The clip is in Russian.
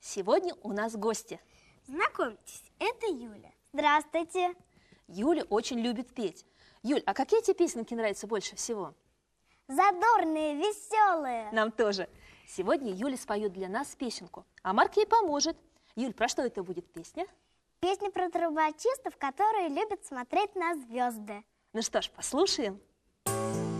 Сегодня у нас гости. Знакомьтесь, это Юля. Здравствуйте. Юля очень любит петь. Юль, а какие тебе песенки нравятся больше всего? Задорные, веселые. Нам тоже. Сегодня Юля споет для нас песенку, а Марк ей поможет. Юль, про что это будет песня? Песня про трубочистов, которые любят смотреть на звезды. Ну что ж, послушаем.